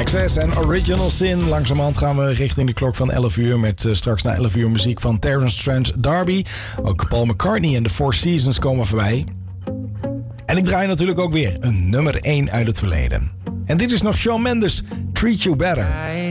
INXS en Original Sin. Langzamerhand gaan we richting de klok van 11 uur... met straks na 11 uur muziek van Terence Trent D'Arby. Ook Paul McCartney en The Four Seasons komen voorbij. En ik draai natuurlijk ook weer een nummer 1 uit het verleden. En dit is nog Shawn Mendes, Treat You Better.